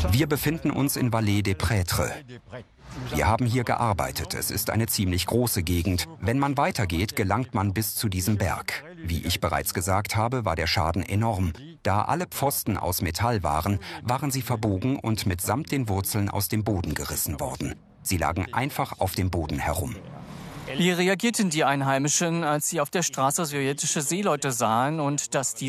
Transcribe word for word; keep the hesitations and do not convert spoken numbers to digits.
Wir befinden uns in Vallée des Prêtres. Wir haben hier gearbeitet. Es ist eine ziemlich große Gegend. Wenn man weitergeht, gelangt man bis zu diesem Berg. Wie ich bereits gesagt habe, war der Schaden enorm. Da alle Pfosten aus Metall waren, waren sie verbogen und mitsamt den Wurzeln aus dem Boden gerissen worden. Sie lagen einfach auf dem Boden herum. Wie reagierten die Einheimischen, als sie auf der Straße sowjetische Seeleute sahen und dass die